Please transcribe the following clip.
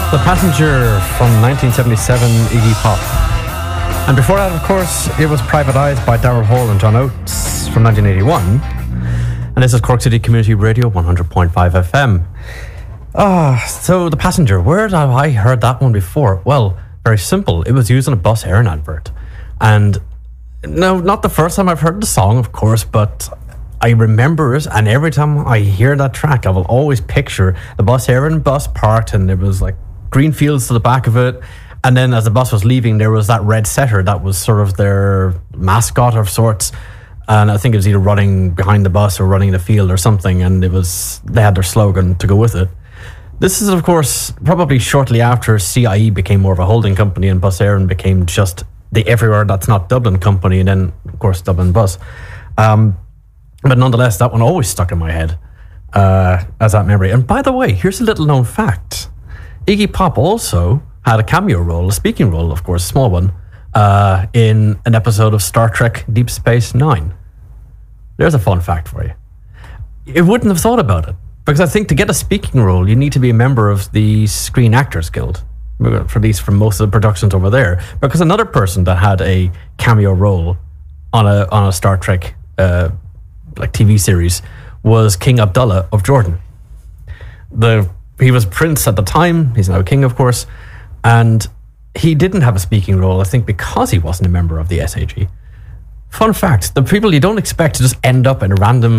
The Passenger from 1977, Iggy Pop. And before that, of course, it was Private Eyes by Daryl Hall and John Oates from 1981. And this is Cork City Community Radio 100.5 FM. So The Passenger, where have I heard that one before? Well, very simple. It was used in a Bus Éireann advert. And no, not the first time I've heard the song, of course, but I remember it, and every time I hear that track, I will always picture the Bus Éireann bus parked, and it was like green fields to the back of it. And then as the bus was leaving, there was that red setter that was sort of their mascot of sorts. And I think it was either running behind the bus or running the field or something. And they had their slogan to go with it. This is, of course, probably shortly after CIE became more of a holding company and Bus Éireann became just the everywhere that's not Dublin company. And then, of course, Dublin Bus. But nonetheless, that one always stuck in my head as that memory. And by the way, here's a little known fact. Iggy Pop also had a cameo role, a speaking role, of course, a small one, in an episode of Star Trek Deep Space Nine. There's a fun fact for you. You wouldn't have thought about it, because I think to get a speaking role, you need to be a member of the Screen Actors Guild, for at least for most of the productions over there. Because another person that had a cameo role on a Star Trek like TV series was King Abdullah of Jordan. He was prince at the time. He's now king, of course. And he didn't have a speaking role, I think, because he wasn't a member of the SAG. Fun fact, the people you don't expect to just end up in a random